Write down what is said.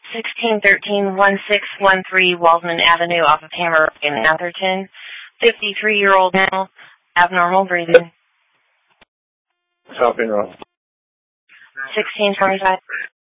1613-1613 Waldman Avenue off of Hammer in Atherton. 53-year-old male, abnormal breathing. Copy, Ross. 1625.